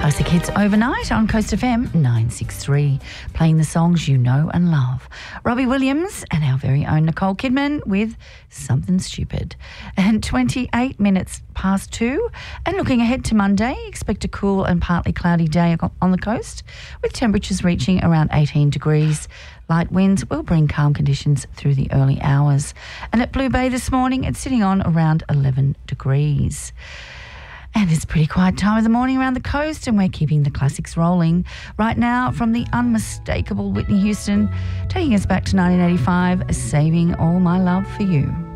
Classic Hits Overnight on Coast FM 963, playing the songs you know and love. Robbie Williams and our very own Nicole Kidman with Something Stupid. And 28 minutes past 2. And looking ahead to Monday, expect a cool and partly cloudy day on the coast, with temperatures reaching around 18 degrees. Light winds will bring calm conditions through the early hours. And at Blue Bay this morning, it's sitting on around 11 degrees. And it's a pretty quiet time of the morning around the coast, and we're keeping the classics rolling. Right now, from the unmistakable Whitney Houston, taking us back to 1985, Saving All My Love for You.